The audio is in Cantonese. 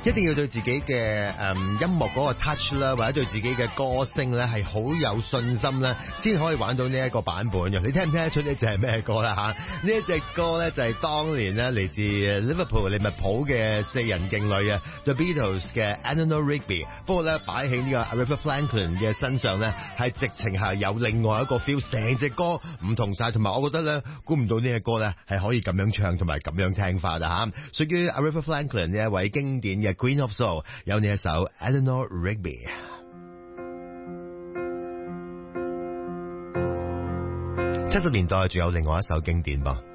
一定要對自己嘅音樂嗰個 touch 啦，或者對自己嘅歌聲咧係好有信心咧，先可以玩到呢一個版本嘅。你聽唔聽得出呢隻係咩歌啦嚇？呢一隻歌咧就係當年咧嚟自 Liverpool 利物浦嘅四人勁旅啊 The Beatles 嘅 Eleanor Rigby。不過咧擺喺呢個 Aretha Franklin 嘅身上咧，係直情係有另外一個 feel， 成隻歌唔同晒。同埋我覺得咧，估唔到呢隻歌咧係可以咁樣唱同埋咁樣聽法啊嚇！屬於 Aretha Franklin 呢一位經典嘅 Queen of Soul， 有呢一首 Eleanor Rigby。70年代仲有另外一首經典噃。